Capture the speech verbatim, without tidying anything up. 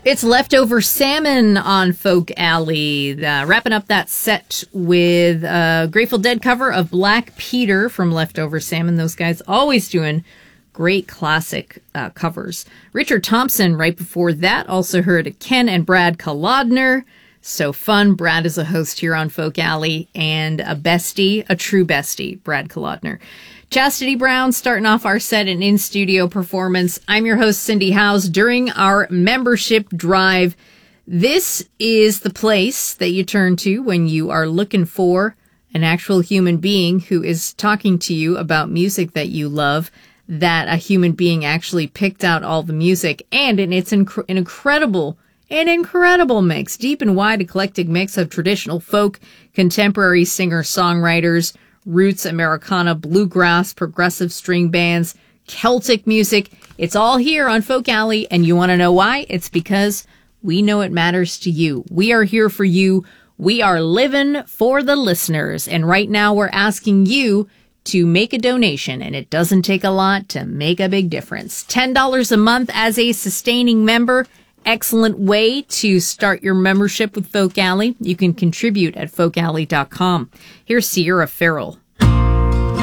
It's Leftover Salmon on Folk Alley. Uh, wrapping up that set with a Grateful Dead cover of Black Peter from Leftover Salmon. Those guys always doing great classic uh, covers. Richard Thompson, right before that, also heard Ken and Brad Kolodner. So fun. Brad is a host here on Folk Alley, and a bestie, a true bestie, Brad Kolodner. Chastity Brown starting off our set and in-studio performance. I'm your host, Cindy Howes. During our membership drive, this is the place that you turn to when you are looking for an actual human being who is talking to you about music that you love, that a human being actually picked out all the music, and it's inc- an incredible, an incredible mix, deep and wide eclectic mix of traditional folk, contemporary singer-songwriters, roots, Americana, bluegrass, progressive string bands, Celtic music. It's all here on Folk Alley, and you want to know why? It's because we know it matters to you. We are here for you. We are living for the listeners, and right now we're asking you to make a donation, and it doesn't take a lot to make a big difference. ten dollars a month as a sustaining member. Excellent way to start your membership with Folk Alley. You can contribute at folk alley dot com. Here's Sierra Farrell.